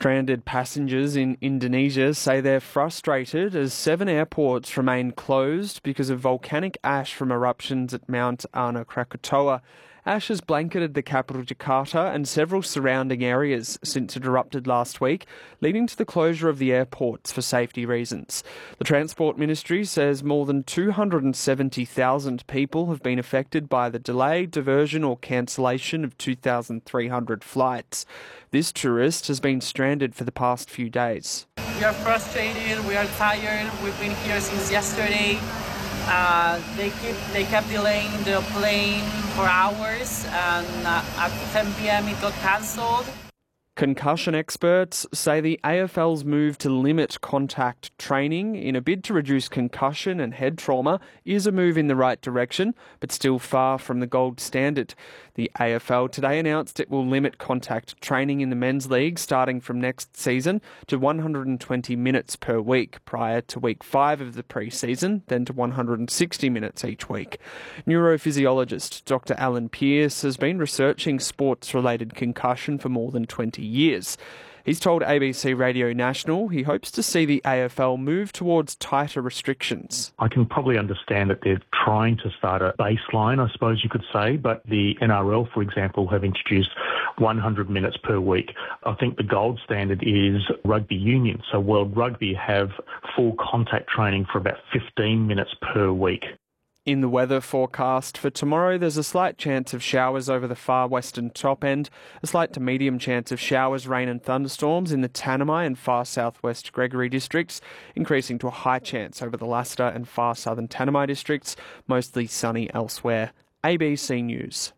Stranded passengers in Indonesia say they're frustrated as 7 airports remain closed because of volcanic ash from eruptions at Mount Anak Krakatoa. Ash has blanketed the capital Jakarta and several surrounding areas since it erupted last week, leading to the closure of the airports for safety reasons. The Transport Ministry says more than 270,000 people have been affected by the delay, diversion or cancellation of 2,300 flights. This tourist has been stranded for the past few days. We are frustrated, we are tired, we've been here since yesterday. They kept delaying the plane for hours, and at 10 p.m. it got cancelled. Concussion experts say the AFL's move to limit contact training in a bid to reduce concussion and head trauma is a move in the right direction, but still far from the gold standard. The AFL today announced it will limit contact training in the men's league starting from next season to 120 minutes per week prior to week 5 of the pre-season, then to 160 minutes each week. Neurophysiologist Dr. Alan Pearce has been researching sports-related concussion for more than 20 years. He's told ABC Radio National he hopes to see the AFL move towards tighter restrictions. I can probably understand that they're trying to start a baseline, I suppose you could say, but the NRL, for example, have introduced 100 minutes per week. I think the gold standard is rugby union. So World Rugby have full contact training for about 15 minutes per week. In the weather forecast for tomorrow, there's a slight chance of showers over the far western top end, a slight to medium chance of showers, rain and thunderstorms in the Tanami and far southwest Gregory districts, increasing to a high chance over the Lasta and far southern Tanami districts, mostly sunny elsewhere. ABC News.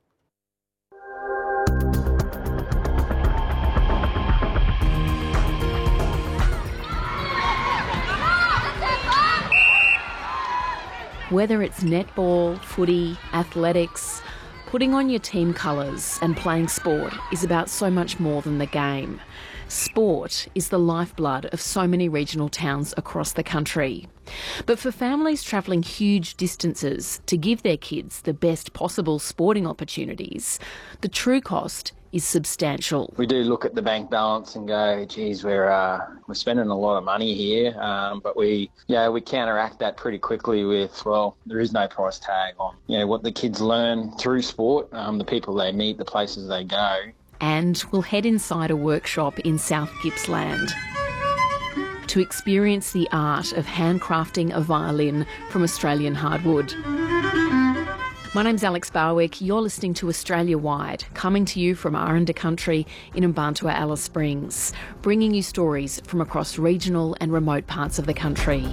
Whether it's netball, footy, athletics, putting on your team colours and playing sport is about so much more than the game. Sport is the lifeblood of so many regional towns across the country. But for families travelling huge distances to give their kids the best possible sporting opportunities, the true cost is substantial. We do look at the bank balance and go, geez, we're spending a lot of money here, but we counteract that pretty quickly with, well, there is no price tag on what the kids learn through sport, the people they meet, the places they go. And we'll head inside a workshop in South Gippsland to experience the art of handcrafting a violin from Australian hardwood. My name's Alex Barwick. You're listening to Australia Wide, coming to you from Aranda Country in Mbantua, Alice Springs, bringing you stories from across regional and remote parts of the country.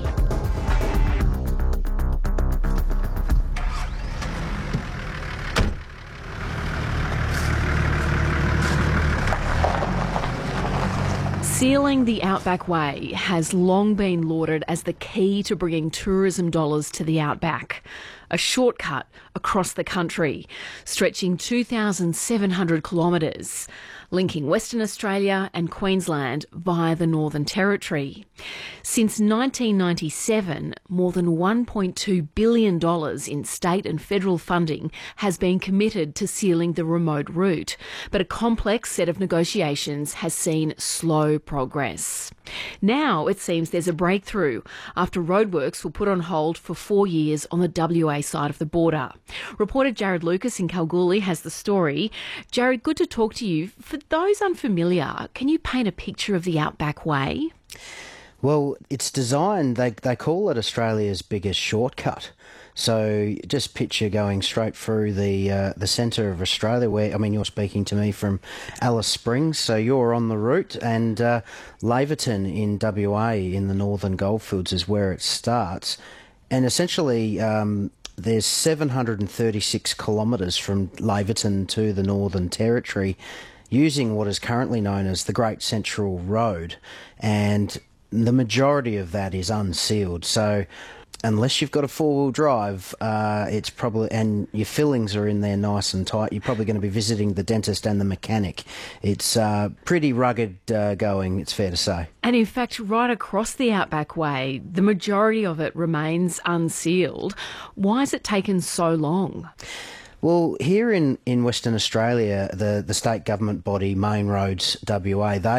Sealing the Outback Way has long been lauded as the key to bringing tourism dollars to the Outback. A shortcut across the country, stretching 2,700 kilometres, linking Western Australia and Queensland via the Northern Territory. Since 1997, more than $1.2 billion in state and federal funding has been committed to sealing the remote route, but a complex set of negotiations has seen slow progress. Now it seems there's a breakthrough after roadworks were put on hold for 4 years on the WA side of the border. Reporter Jared Lucas in Kalgoorlie has the story. Jared, good to talk to you. For those unfamiliar, can you paint a picture of the Outback Way? Well, it's designed, they call it Australia's biggest shortcut. So just picture going straight through the centre of Australia where, you're speaking to me from Alice Springs, so you're on the route, and Laverton in WA in the Northern Goldfields is where it starts. And essentially there's 736 kilometres from Laverton to the Northern Territory using what is currently known as the Great Central Road, and the majority of that is unsealed. So unless you've got a four-wheel drive, it's probably, and your fillings are in there nice and tight, you're probably going to be visiting the dentist and the mechanic. It's pretty rugged going, it's fair to say. And in fact, right across the Outback Way, the majority of it remains unsealed. Why has it taken so long? Well, here in Western Australia, the state government body, Main Roads WA,